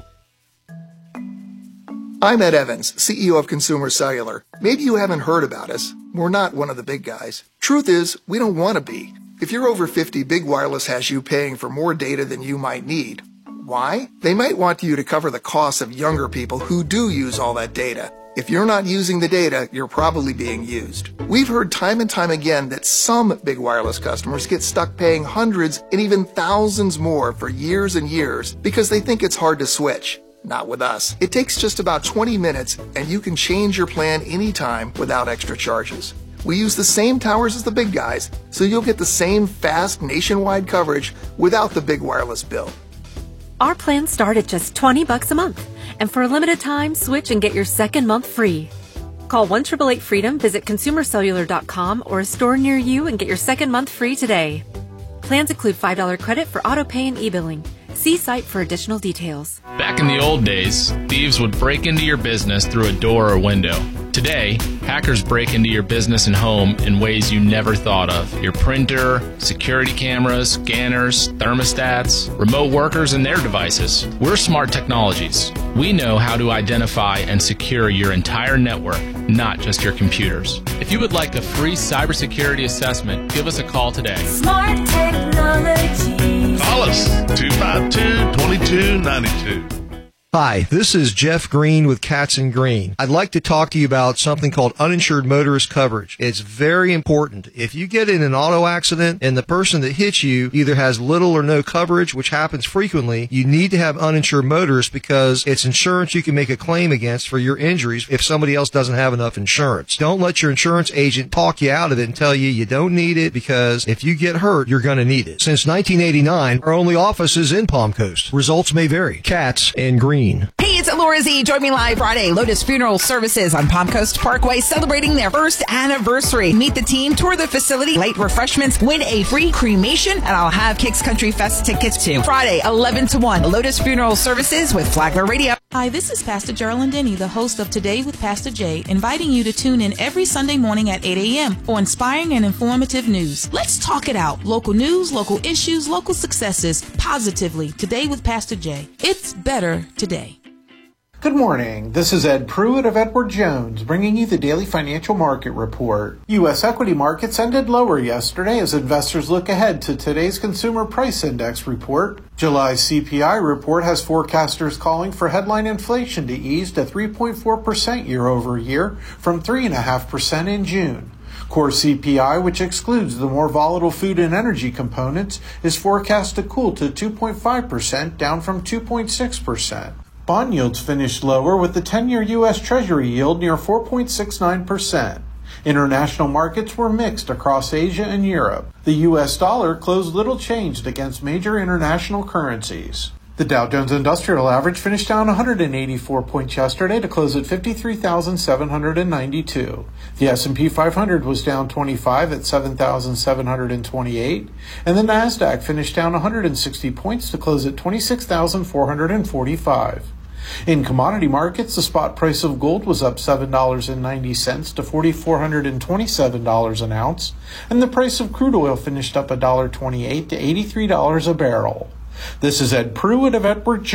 I'm Ed Evans, CEO of Consumer Cellular. Maybe you haven't heard about us. We're not one of the big guys. Truth is, we don't want to be. If you're over 50, Big Wireless has you paying for more data than you might need. Why? They might want you to cover the costs of younger people who do use all that data. If you're not using the data, you're probably being used. We've heard time and time again that some Big Wireless customers get stuck paying hundreds and even thousands more for years and years because they think it's hard to switch. Not with us. It takes just about 20 minutes and you can change your plan anytime without extra charges. We use the same towers as the big guys, so you'll get the same fast nationwide coverage without the Big Wireless bill. Our plans start at just $20 a month, and for a limited time, switch and get your 2nd month free. Call 1-888-FREEDOM, visit consumercellular.com or a store near you and get your 2nd month free today. Plans include $5 credit for auto pay and e-billing. See site for additional details. Back in the old days, thieves would break into your business through a door or window. Today, hackers break into your business and home in ways you never thought of. Your printer, security cameras, scanners, thermostats, remote workers, and their devices. We're Smart Technologies. We know how to identify and secure your entire network, not just your computers. If you would like a free cybersecurity assessment, give us a call today. Smart Technologies. Call us 252-2292. Hi, this is Jeff Green with Katz & Green. I'd like to talk to you about something called uninsured motorist coverage. It's very important. If you get in an auto accident and the person that hits you either has little or no coverage, which happens frequently, you need to have uninsured motorists because it's insurance you can make a claim against for your injuries if somebody else doesn't have enough insurance. Don't let your insurance agent talk you out of it and tell you you don't need it, because if you get hurt, you're going to need it. Since 1989, our only office is in Palm Coast. Results may vary. Katz & Green. Hey, it's Laura Z. Join me live Friday. Lotus Funeral Services on Palm Coast Parkway, celebrating their 1st anniversary. Meet the team, tour the facility, late refreshments, win a free cremation, and I'll have Kicks Country Fest tickets too. Friday, 11 to 1. Lotus Funeral Services with Flagler Radio. Hi, this is Pastor Geraldine Denny, the host of Today with Pastor Jay, inviting you to tune in every Sunday morning at 8 a.m. for inspiring and informative news. Let's talk it out. Local news, local issues, local successes, positively. Today with Pastor Jay. It's better today. Good morning. This is Ed Pruitt of Edward Jones, bringing you the daily financial market report. U.S. equity markets ended lower yesterday as investors look ahead to today's Consumer Price Index report. July's CPI report has forecasters calling for headline inflation to ease to 3.4% year over year from 3.5% in June. Core CPI, which excludes the more volatile food and energy components, is forecast to cool to 2.5%, down from 2.6%. Bond yields finished lower with the 10-year U.S. Treasury yield near 4.69%. International markets were mixed across Asia and Europe. The U.S. dollar closed little changed against major international currencies. The Dow Jones Industrial Average finished down 184 points yesterday to close at 53,792. The S&P 500 was down 25 at 7,728, and the Nasdaq finished down 160 points to close at 26,445. In commodity markets, the spot price of gold was up $7.90 to $4,427 an ounce, and the price of crude oil finished up $1.28 to $83 a barrel. This is Ed Pruitt of Edward Jones.